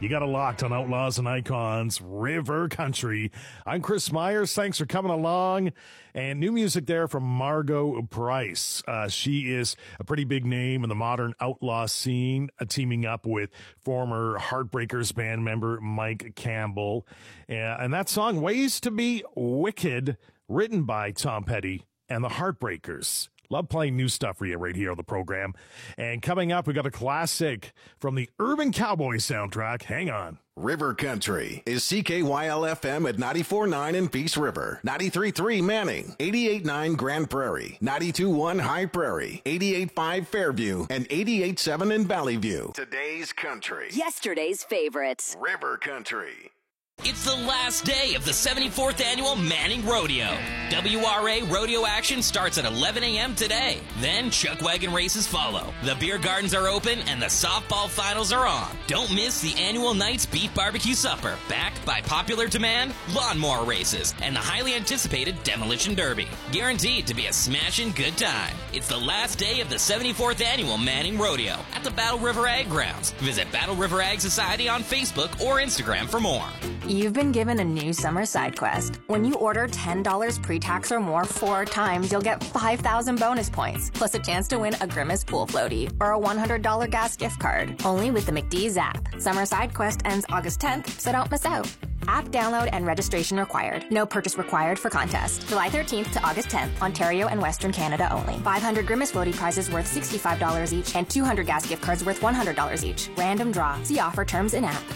You got it locked on Outlaws and Icons, River Country. I'm Chris Myers. Thanks for coming along. And new music there from Margo Price. She is a pretty big name in the modern outlaw scene, teaming up with former Heartbreakers band member Mike Campbell. And that song, Ways to Be Wicked, written by Tom Petty and the Heartbreakers. Love playing new stuff for you right here on the program. And coming up, we got a classic from the Urban Cowboy soundtrack. Hang on. River Country is CKYL-FM at 94.9 in Peace River, 93.3 Manning, 88.9 Grand Prairie, 92.1 High Prairie, 88.5 Fairview, and 88.7 in Valley View. Today's country. Yesterday's favorites. River Country. It's the last day of the 74th Annual Manning Rodeo. WRA rodeo action starts at 11 a.m. today. Then chuck wagon races follow. The beer gardens are open and the softball finals are on. Don't miss the annual Night's Beef Barbecue Supper, backed by popular demand, lawnmower races, and the highly anticipated Demolition Derby. Guaranteed to be a smashing good time. It's the last day of the 74th Annual Manning Rodeo at the Battle River Ag Grounds. Visit Battle River Ag Society on Facebook or Instagram for more. You've been given a new summer side quest. When you order $10 pre-tax or more 4 times, you'll get 5,000 bonus points, plus a chance to win a Grimace pool floaty or a $100 gas gift card. Only with the McDee's app. Summer side quest ends August 10th, so don't miss out. App download and registration required. No purchase required for contest. July 13th to August 10th, Ontario and Western Canada only. 500 Grimace floaty prizes worth $65 each and 200 gas gift cards worth $100 each. Random draw. See offer terms in app.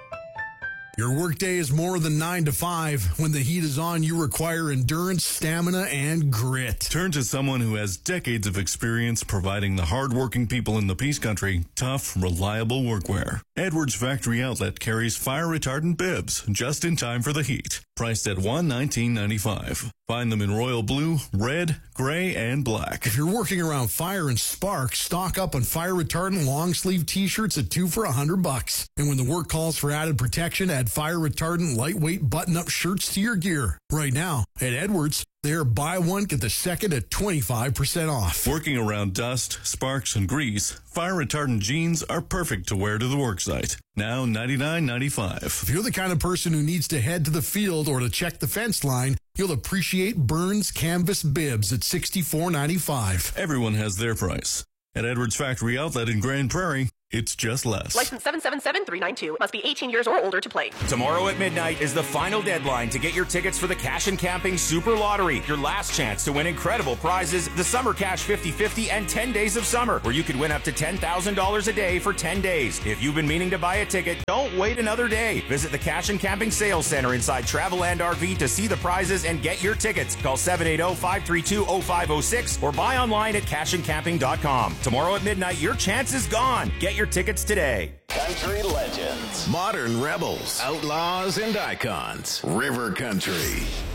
Your workday is more than 9 to 5. When the heat is on, you require endurance, stamina, and grit. Turn to someone who has decades of experience providing the hard-working people in the Peace Country tough, reliable workwear. Edwards Factory Outlet carries fire-retardant bibs just in time for the heat. Priced at $119.95. Find them in royal blue, red, gray, and black. If you're working around fire and spark, stock up on fire-retardant long-sleeve t-shirts at 2 for $100. And when the work calls for added protection, add fire-retardant lightweight button-up shirts to your gear. Right now, at Edwards, they're buy one, get the second at 25% off. Working around dust, sparks, and grease, fire-retardant jeans are perfect to wear to the worksite. Now $99.95. If you're the kind of person who needs to head to the field or to check the fence line, you'll appreciate Burns Canvas Bibs at $64.95. Everyone has their price. At Edwards Factory Outlet in Grand Prairie, it's just less. License 777-392. Must be 18 years or older to play. Tomorrow at midnight is the final deadline to get your tickets for the Cash and Camping Super Lottery. Your last chance to win incredible prizes, the Summer Cash 50-50 and 10 Days of Summer, where you could win up to $10,000 a day for 10 days. If you've been meaning to buy a ticket, don't wait another day. Visit the Cash and Camping Sales Center inside Travelland RV to see the prizes and get your tickets. Call 780-532-0506 or buy online at cashandcamping.com. Tomorrow at midnight, your chance is gone. Get your tickets today. Country legends, modern rebels, outlaws, and icons. River Country.